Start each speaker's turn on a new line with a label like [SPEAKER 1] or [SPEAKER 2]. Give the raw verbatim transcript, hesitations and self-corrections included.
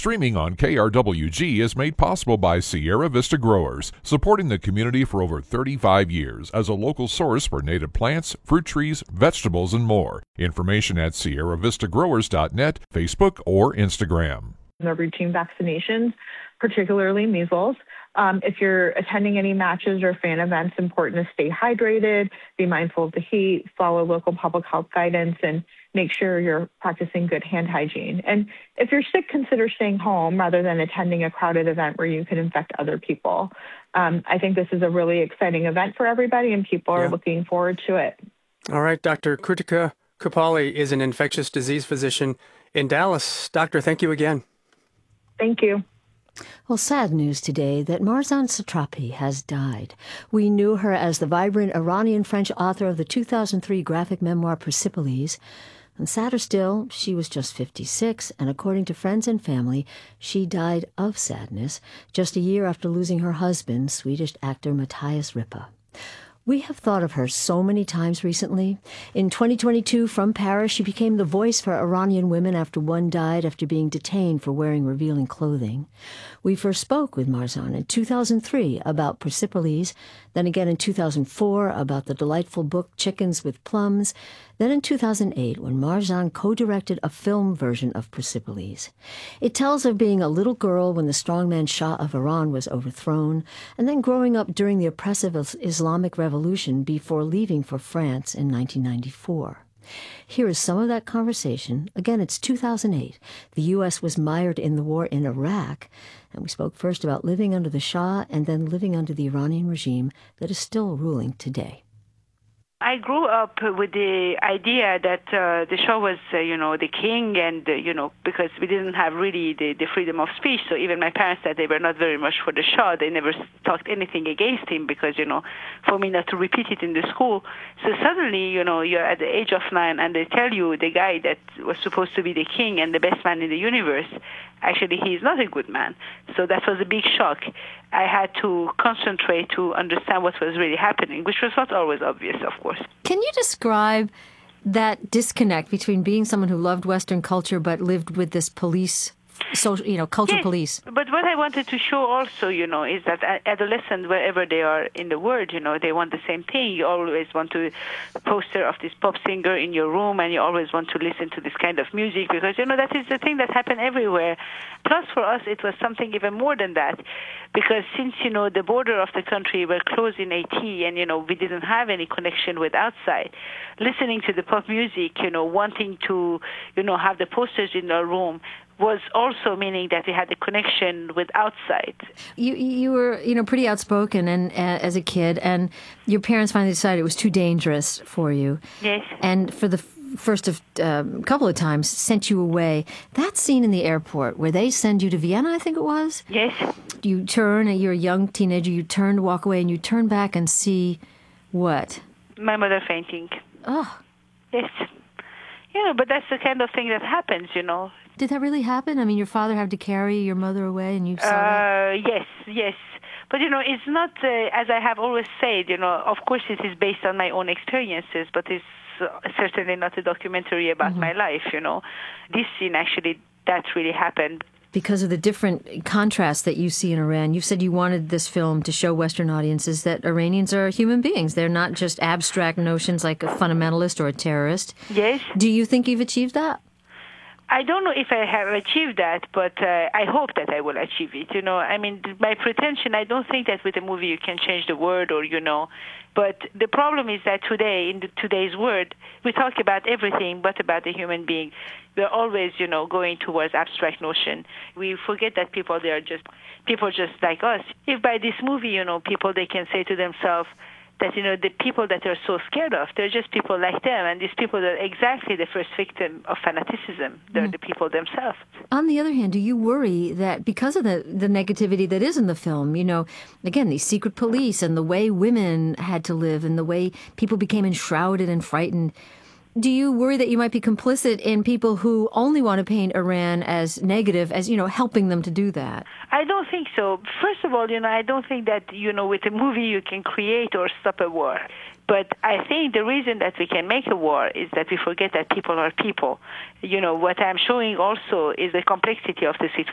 [SPEAKER 1] Streaming on K R W G is made possible by Sierra Vista Growers, supporting the community for over thirty-five years as a local source for native plants, fruit trees, vegetables, and more. Information at sierra vista growers dot net, Facebook, or Instagram.
[SPEAKER 2] The routine vaccinations, particularly measles. Um, if you're attending any matches or fan events, important to stay hydrated, be mindful of the heat, follow local public health guidance, and make sure you're practicing good hand hygiene. And if you're sick, consider staying home rather than attending a crowded event where you could infect other people. Um, I think this is a really exciting event for everybody, and people are
[SPEAKER 3] yeah.
[SPEAKER 2] looking forward to it.
[SPEAKER 3] All right, Doctor Kritika Kupali is an infectious disease physician in Dallas. Doctor, thank you again.
[SPEAKER 2] Thank you.
[SPEAKER 4] Well, sad news today that Marzan Satrapi has died. We knew her as the vibrant Iranian-French author of the two thousand three graphic memoir Persepolis. And sadder still, she was just fifty-six, and according to friends and family, she died of sadness just a year after losing her husband, Swedish actor Matthias Ripa. We have thought of her so many times recently. In twenty twenty-two, from Paris, she became the voice for Iranian women after one died after being detained for wearing revealing clothing. We first spoke with Marzan in two thousand three about Persepolis, then again in two thousand four about the delightful book Chickens with Plums, then in two thousand eight when Marzan co-directed a film version of Persepolis. It tells of being a little girl when the strongman Shah of Iran was overthrown, and then growing up during the oppressive Islamic Revolution before leaving for France in nineteen ninety-four. Here is some of that conversation. Again, it's two thousand eight. The U S was mired in the war in Iraq, and we spoke first about living under the Shah and then living under the Iranian regime that is still ruling today.
[SPEAKER 5] I grew up with the idea that uh, the Shah was, uh, you know, the king, and, uh, you know, because we didn't have really the, the freedom of speech, so even my parents said they were not very much for the Shah. They never talked anything against him because, you know, for me not to repeat it in the school. So suddenly, you know, you're at the age of nine, and they tell you the guy that was supposed to be the king and the best man in the universe, actually he is not a good man. So that was a big shock. I had to concentrate to understand what was really happening, which was not always obvious, of course.
[SPEAKER 4] Can you describe that disconnect between being someone who loved Western culture but lived with this police, social, you know, culture
[SPEAKER 5] yes,
[SPEAKER 4] police?
[SPEAKER 5] But what I wanted to show also, you know, is that adolescents, wherever they are in the world, you know, they want the same thing. You always want to poster of this pop singer in your room, and you always want to listen to this kind of music because, you know, that is the thing that happened everywhere. Plus, for us, it was something even more than that. Because since, you know, the border of the country were closed in eighty and, you know, we didn't have any connection with outside, listening to the pop music, you know, wanting to, you know, have the posters in our room was also meaning that we had a connection with outside.
[SPEAKER 4] You you were, you know, pretty outspoken and uh, as a kid, and your parents finally decided it was too dangerous for you.
[SPEAKER 5] Yes.
[SPEAKER 4] And for the first of a um, couple of times sent you away. That scene in the airport where they send you to Vienna, I think it was?
[SPEAKER 5] Yes.
[SPEAKER 4] You turn, you're a young teenager, you turn to walk away, and you turn back and see what?
[SPEAKER 5] My mother fainting.
[SPEAKER 4] Oh.
[SPEAKER 5] Yes. Yeah, but that's the kind of thing that happens, you know.
[SPEAKER 4] Did that really happen? I mean, your father had to carry your mother away and you saw
[SPEAKER 5] uh,
[SPEAKER 4] that?
[SPEAKER 5] Yes, yes. But, you know, it's not, uh, as I have always said, you know, of course it is based on my own experiences, but it's uh, certainly not a documentary about mm-hmm. my life, you know. This scene, actually, that really happened.
[SPEAKER 4] Because of the different contrasts that you see in Iran, you've said you wanted this film to show Western audiences that Iranians are human beings. They're not just abstract notions like a fundamentalist or a terrorist.
[SPEAKER 5] Yes.
[SPEAKER 4] Do you think you've achieved that?
[SPEAKER 5] I don't know if I have achieved that, but uh, I hope that I will achieve it. You know, I mean, my pretension, I don't think that with a movie you can change the world or, you know, but the problem is that today, in the, today's world, we talk about everything but about the human being. We're always, you know, going towards abstract notion. We forget that people, they are just people just like us. If by this movie, you know, people, they can say to themselves, that, you know, the people that they're so scared of, they're just people like them. And these people are exactly the first victim of fanaticism. They're mm. the people themselves.
[SPEAKER 4] On the other hand, do you worry that because of the, the negativity that is in the film, you know, again, these secret police and the way women had to live and the way people became enshrouded and frightened, do you worry that you might be complicit in people who only want to paint Iran as negative, as, you know, helping them to do that?
[SPEAKER 5] I don't think so. First of all, you know, I don't think that, you know, with a movie you can create or stop a war. But I think the reason that we can make a war is that we forget that people are people. You know, what I'm showing also is the complexity of the situation.